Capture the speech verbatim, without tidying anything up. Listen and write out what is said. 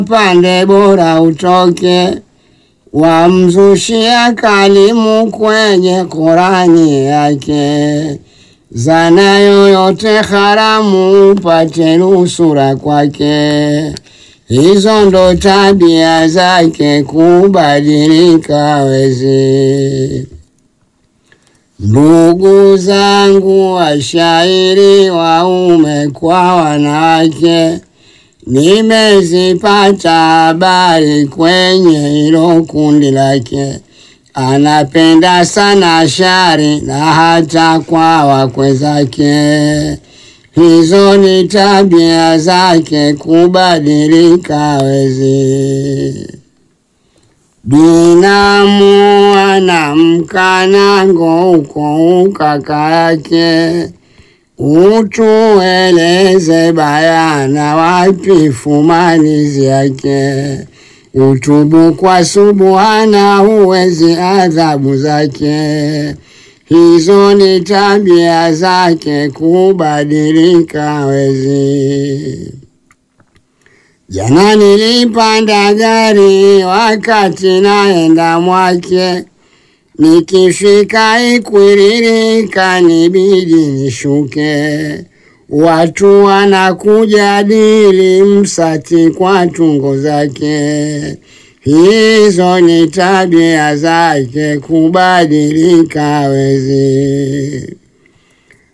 pande bora utoke, wamzushia kalimu kwenye Qurani yake. Zana yoyote haramu upate nusura kwake, hizo ndo tabia zake kubadilika wezi. Ndugu zangu washairi waume kwa wanawake, nimezipata habari kwenye hilo kundi lake. Anapenda sana shari na hata kwa wakwe zake, hizo ni tabia zake kubadilika wezi. Binamu anamkana ngouko ukaka yake, utueleze bayana wapi fumanizi yake. Utubu kwa Subhana huwezi adhabu zake, hizo ni tabia zake kubadilika wezi. Jana nilipanda gari wakati naenda Mwake, nikifika Ikwiriri kanibidi nishuke. Watu wanakujadili Msati kwa tungo zake, hizo ni tabia zake kubadilika wezi.